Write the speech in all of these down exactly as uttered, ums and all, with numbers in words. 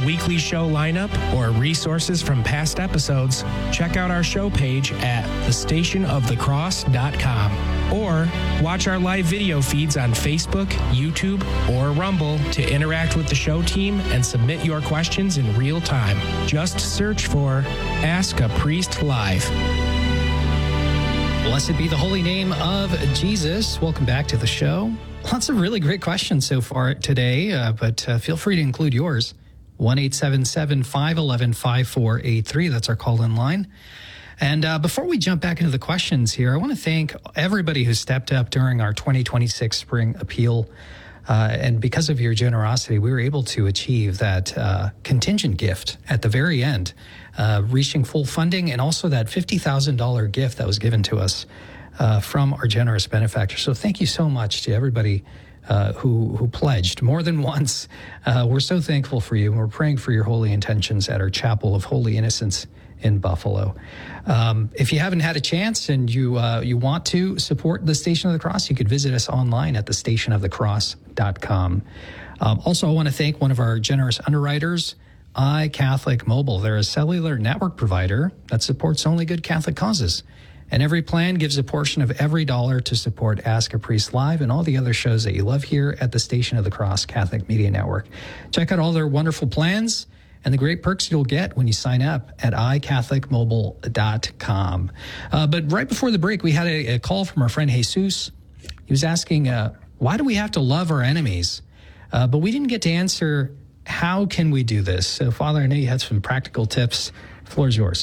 weekly show lineup or resources from past episodes, check out our show page at the station of the cross dot com or watch our live video feeds on Facebook, YouTube, or Rumble to interact with the show team and submit your questions in real time. Just search for Ask a Priest Live. Blessed be the holy name of Jesus. Welcome back to the show. Lots of really great questions so far today, uh, but uh, feel free to include yours. one eight seven seven, five one one, five four eight three. That's our call-in line. And uh, before we jump back into the questions here, I want to thank everybody who stepped up during our twenty twenty-six spring appeal. Uh, and because of your generosity, we were able to achieve that uh, contingent gift at the very end, uh, reaching full funding, and also that fifty thousand dollars gift that was given to us uh, from our generous benefactor. So thank you so much to everybody uh, who who pledged more than once. Uh, we're so thankful for you, and we're praying for your holy intentions at our Chapel of Holy Innocents in Buffalo. Um, if you haven't had a chance and you uh, you want to support the Station of the Cross, you could visit us online at the station of the cross dot com. Um, also, I want to thank one of our generous underwriters, iCatholic Mobile. They're a cellular network provider that supports only good Catholic causes. And every plan gives a portion of every dollar to support Ask a Priest Live and all the other shows that you love here at the Station of the Cross Catholic Media Network. Check out all their wonderful plans and the great perks you'll get when you sign up at i catholic mobile dot com. Uh, but right before the break, we had a, a call from our friend Jesus. He was asking, uh, why do we have to love our enemies? Uh, but we didn't get to answer, how can we do this? So, Father, I know you had some practical tips. The floor is yours.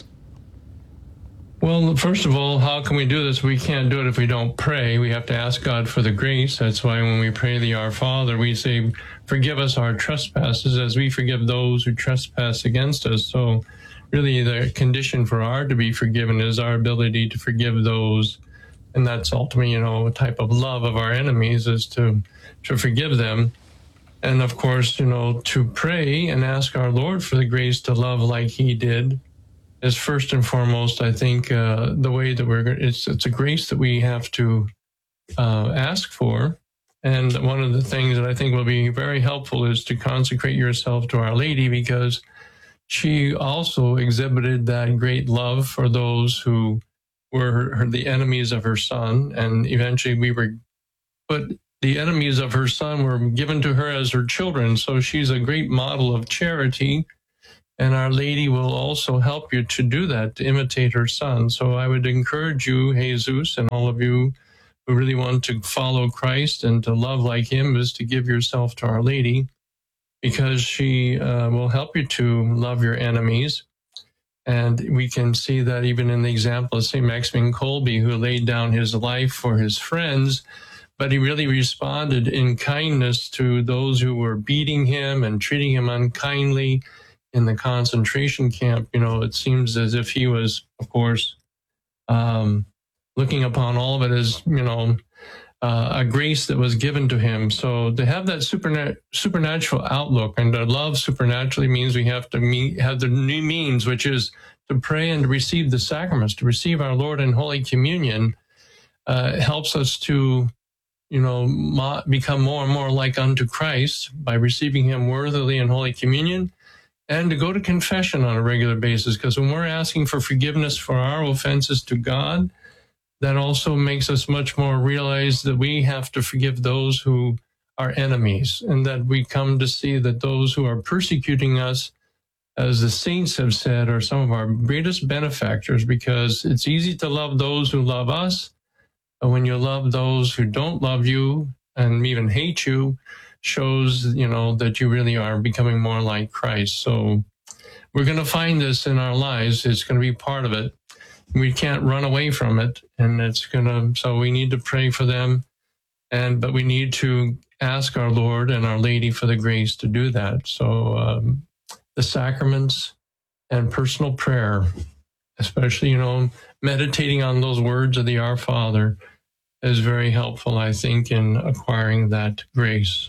Well, first of all, how can we do this? We can't do it if we don't pray. We have to ask God for the grace. That's why when we pray the Our Father, we say, forgive us our trespasses as we forgive those who trespass against us. So really the condition for our to be forgiven is our ability to forgive those. And that's ultimately, you know, a type of love of our enemies is to, to forgive them. And of course, you know, to pray and ask our Lord for the grace to love like he did is first and foremost, I think, uh, the way that we're going to, it's, it's a grace that we have to uh, ask for. And one of the things that I think will be very helpful is to consecrate yourself to Our Lady, because she also exhibited that great love for those who were her, her, the enemies of her son. And eventually we were, but the enemies of her son were given to her as her children. So she's a great model of charity. And Our Lady will also help you to do that, to imitate her son. So I would encourage you, Jesus, and all of you who really want to follow Christ and to love like him, is to give yourself to Our Lady, because she uh, will help you to love your enemies. And we can see that even in the example of Saint Maximilian Kolbe, who laid down his life for his friends, but he really responded in kindness to those who were beating him and treating him unkindly in the concentration camp. You know, it seems as if he was, of course, um, looking upon all of it as, you know, uh, a grace that was given to him. So to have that supernat- supernatural outlook, and to love supernaturally means we have to meet, have the new means, which is to pray and to receive the sacraments, to receive our Lord in Holy Communion, uh, helps us to, you know, mo- become more and more like unto Christ by receiving him worthily in Holy Communion, and to go to confession on a regular basis. Because when we're asking for forgiveness for our offenses to God, that also makes us much more realize that we have to forgive those who are enemies, and that we come to see that those who are persecuting us, as the saints have said, are some of our greatest benefactors, because it's easy to love those who love us. But when you love those who don't love you and even hate you, shows, you know, that you really are becoming more like Christ. So we're going to find this in our lives. It's going to be part of it. We can't run away from it. And it's going to, so we need to pray for them. And, but we need to ask our Lord and Our Lady for the grace to do that. So um, the sacraments and personal prayer, especially, you know, meditating on those words of the Our Father, is very helpful, I think, in acquiring that grace.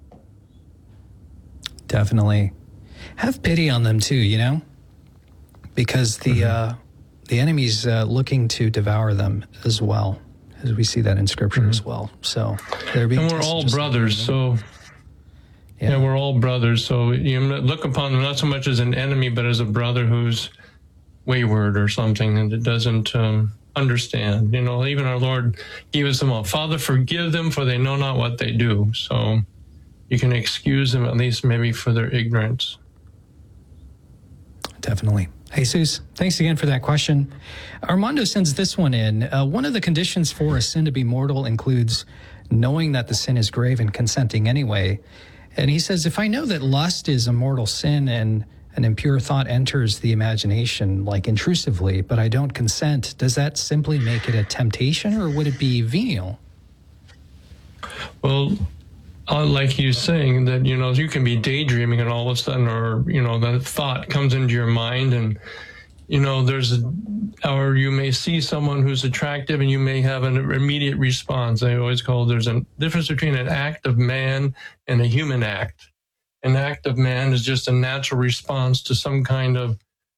Definitely. Have pity on them too, you know, because the mm-hmm. uh, the enemy's uh, looking to devour them as well, as we see that in Scripture mm-hmm. as well. So they're being and we're all brothers, so Yeah. yeah, we're all brothers. So you look upon them not so much as an enemy, but as a brother who's wayward or something and it doesn't um, understand. You know, even our Lord gave us them all. Father, forgive them, for they know not what they do. So you can excuse them, at least maybe for their ignorance. Definitely. Jesus, thanks again for that question. Armando sends this one in. Uh, one of the conditions for a sin to be mortal includes knowing that the sin is grave and consenting anyway. And he says, if I know that lust is a mortal sin and an impure thought enters the imagination, like intrusively, but I don't consent, does that simply make it a temptation, or would it be venial? Well, uh, like you're saying that, you know, you can be daydreaming and all of a sudden, or, you know, that thought comes into your mind and, you know, there's a, or you may see someone who's attractive and you may have an immediate response. I always call there's a difference between an act of man and a human act. An act of man is just a natural response to some kind of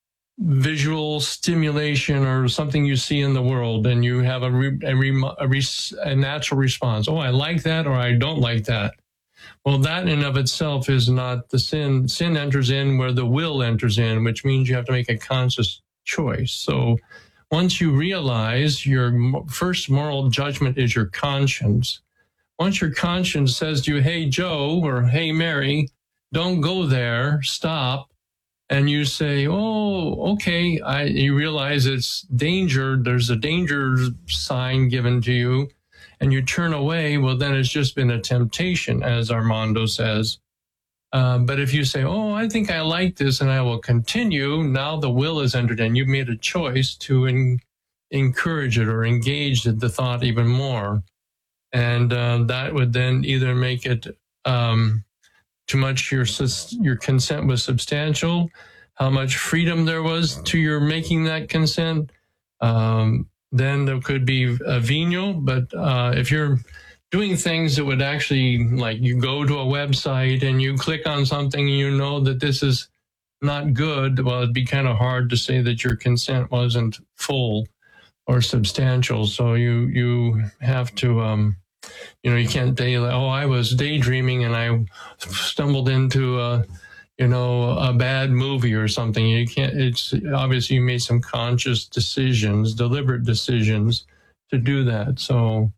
visual stimulation or something you see in the world, and you have a, re, a, re, a, re, a natural response. Oh, I like that, or I don't like that. Well, that in of itself is not the sin. Sin enters in where the will enters in, which means you have to make a conscious choice. So once you realize your first moral judgment is your conscience, once your conscience says to you, hey, Joe, or hey, Mary, don't go there, stop, and you say, oh, okay, I, you realize it's danger, there's a danger sign given to you, and you turn away, well, then it's just been a temptation, as Armando says. Uh, but if you say, oh, I think I like this and I will continue, now the will is entered in. You've made a choice to en- encourage it or engage the thought even more. And uh, that would then either make it um, too much, your your consent was substantial, how much freedom there was to your making that consent. Um, then there could be a venial, but uh, if you're doing things that would actually, like you go to a website and you click on something and you know that this is not good, well, it'd be kind of hard to say that your consent wasn't full or substantial. So you you have to, um, you know, you can't say, oh, I was daydreaming and I stumbled into a, you know, a bad movie or something. You can't, it's obviously you made some conscious decisions, deliberate decisions to do that. So,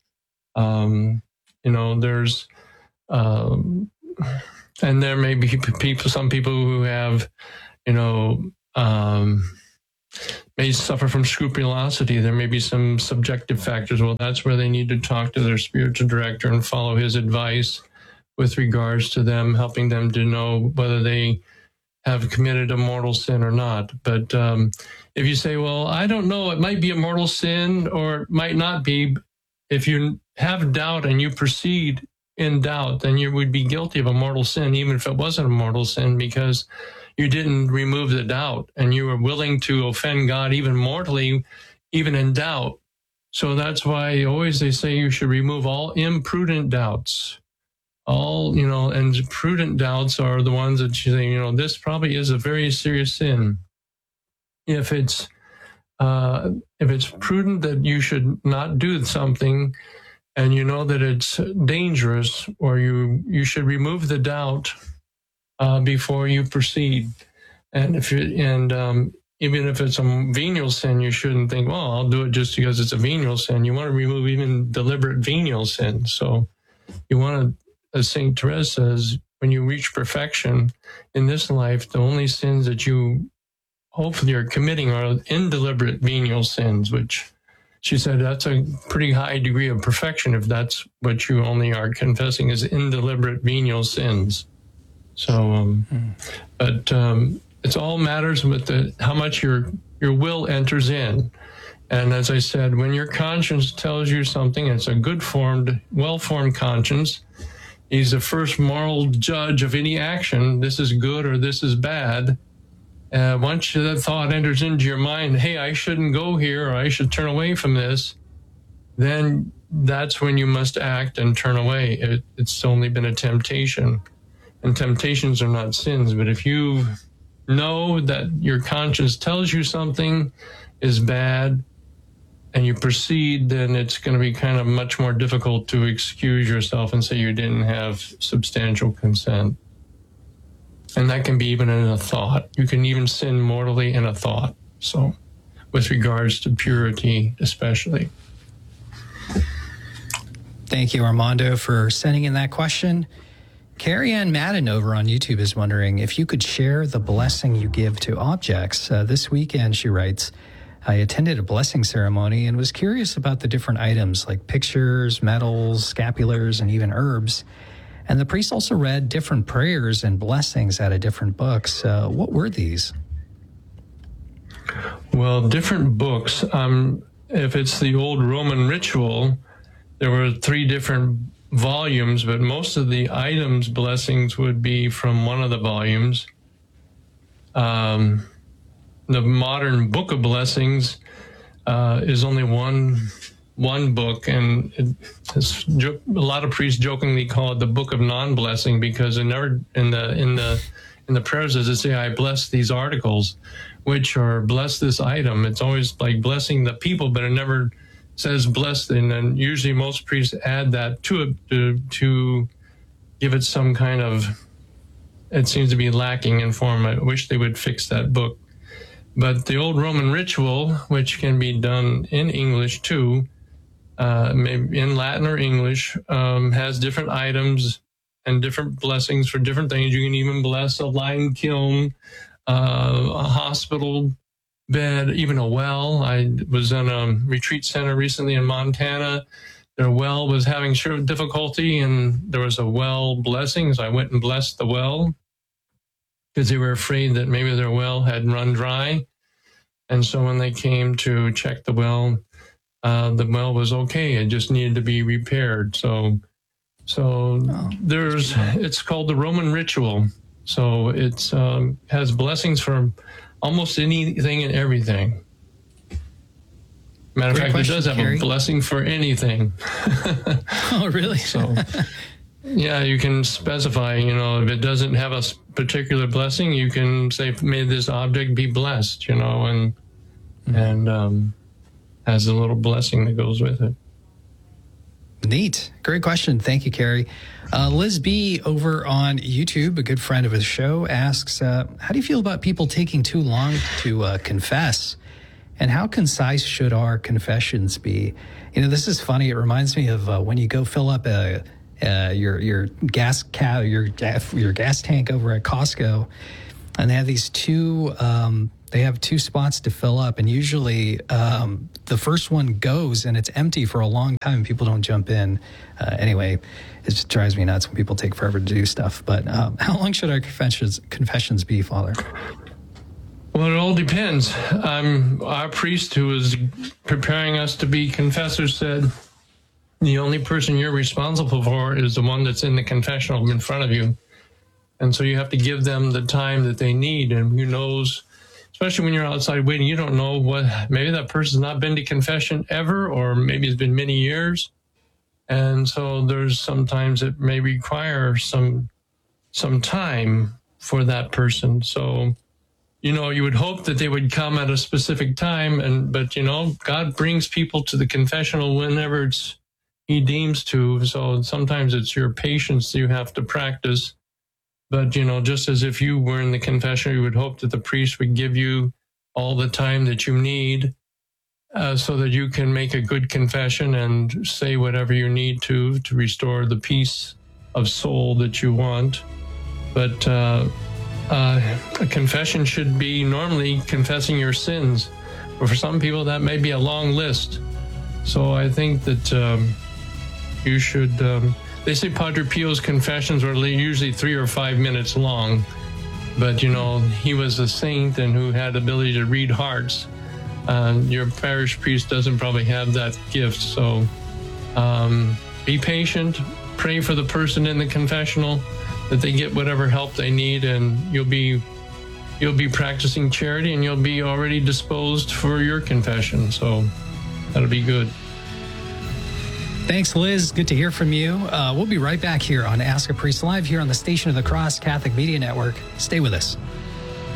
um, you know, there's, um, and there may be people, some people who have, you know, um, may suffer from scrupulosity. There may be some subjective factors. Well, that's where they need to talk to their spiritual director and follow his advice with regards to them, helping them to know whether they have committed a mortal sin or not. But um, if you say, well, I don't know, it might be a mortal sin or it might not be. If you have doubt and you proceed in doubt, then you would be guilty of a mortal sin, even if it wasn't a mortal sin, because you didn't remove the doubt and you were willing to offend God even mortally, even in doubt. So that's why always they say you should remove all imprudent doubts. All, you know, and prudent doubts are the ones that you say, you know, this probably is a very serious sin. If it's, uh, if it's prudent that you should not do something and you know that it's dangerous, or you, you should remove the doubt Uh, before you proceed. And if you and um, even if it's a venial sin, you shouldn't think, well, I'll do it just because it's a venial sin. You want to remove even deliberate venial sin. So you want to, as Saint Therese says, when you reach perfection in this life, the only sins that you hopefully are committing are indeliberate venial sins, which she said that's a pretty high degree of perfection if that's what you only are confessing as indeliberate venial sins. So, um, mm. but um, it's all matters with the, how much your your will enters in. And as I said, when your conscience tells you something, it's a good-formed, well-formed conscience. He's the first moral judge of any action. This is good or this is bad. Uh, once that thought enters into your mind, hey, I shouldn't go here or I should turn away from this, then that's when you must act and turn away. It, it's only been a temptation. And temptations are not sins, but if you know that your conscience tells you something is bad and you proceed, then it's going to be kind of much more difficult to excuse yourself and say you didn't have substantial consent. And that can be even in a thought. You can even sin mortally in a thought. So, with regards to purity, especially. Thank you, Armando, for sending in that question. Carrie Ann Madden over on YouTube is wondering if you could share the blessing you give to objects. Uh, this weekend, she writes, I attended a blessing ceremony and was curious about the different items like pictures, medals, scapulars, and even herbs. And the priest also read different prayers and blessings out of different books. Uh, what were these? Well, different books. Um, if it's the old Roman ritual, there were three different volumes, but most of the items blessings would be from one of the volumes. Um, the modern Book of Blessings uh, is only one one book, and it, it's, a lot of priests jokingly call it the Book of Non-Blessing because it never in the in the in the prayers does it say I bless these articles, which are bless this item. It's always like blessing the people, but it never says blessed, and then usually most priests add that to it to, to give it some kind of, it seems to be lacking in form. I wish they would fix that book. But the old Roman ritual, which can be done in English too, uh, maybe in Latin or English, um, has different items and different blessings for different things. You can even bless a lime kiln, uh, a hospital bed, even a well. I was in a retreat center recently in Montana. Their well was having difficulty, and there was a well blessing, so I went and blessed the well because they were afraid that maybe their well had run dry. And so when they came to check the well, uh, the well was okay. It just needed to be repaired. So, so oh. there's, it's called the Roman ritual. So it's um, has blessings for almost anything and everything. Matter of fact, question, it does have Carrie. a blessing for anything. Oh, really? So, yeah, you can specify, you know, if it doesn't have a particular blessing, you can say, may this object be blessed, you know, and, mm-hmm. and um, has a little blessing that goes with it. Neat. Great question. Thank you, Carrie. Uh, Liz B. over on YouTube, a good friend of the show, asks, uh, how do you feel about people taking too long to uh, confess? And how concise should our confessions be? You know, this is funny. It reminds me of uh, when you go fill up a, uh, your your gas ca- your your gas tank over at Costco, and they have these two um, they have two spots to fill up, and usually um, the first one goes and it's empty for a long time. People don't jump in. Uh, anyway, it just drives me nuts when people take forever to do stuff. But um, how long should our confessions confessions be, Father? Well, it all depends. Um, our priest who was preparing us to be confessors said, the only person you're responsible for is the one that's in the confessional in front of you. And so you have to give them the time that they need. And who knows, especially when you're outside waiting, you don't know what, maybe that person's not been to confession ever, or maybe it's been many years. And so there's sometimes it may require some, some time for that person. So, you know, you would hope that they would come at a specific time, and but, you know, God brings people to the confessional whenever it's, he deems to. So sometimes it's your patience you have to practice. But, you know, just as if you were in the confessional, you would hope that the priest would give you all the time that you need uh, so that you can make a good confession and say whatever you need to to restore the peace of soul that you want. But, uh, Uh, a confession should be normally confessing your sins. But for some people, that may be a long list. So I think that um, you should, um, they say Padre Pio's confessions were usually three or five minutes long. But, you know, he was a saint and who had the ability to read hearts. Uh, your parish priest doesn't probably have that gift. So um, be patient, pray for the person in the confessional, that they get whatever help they need, and you'll be you'll be practicing charity, and you'll be already disposed for your confession. So that'll be good. Thanks, Liz. Good to hear from you. Uh, we'll be right back here on Ask a Priest Live here on the Station of the Cross Catholic Media Network. Stay with us.